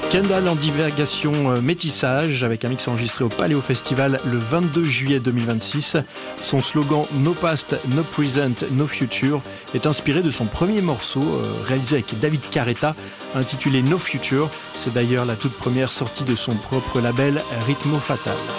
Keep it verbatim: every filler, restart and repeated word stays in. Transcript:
Kendall en divagation euh, métissage avec un mix enregistré au Paléo Festival le vingt-deux juillet deux mille vingt-six. Son slogan No Past, No Present, No Future est inspiré de son premier morceau euh, réalisé avec David Carretta intitulé No Future. C'est d'ailleurs la toute première sortie de son propre label Ritmo Fatal.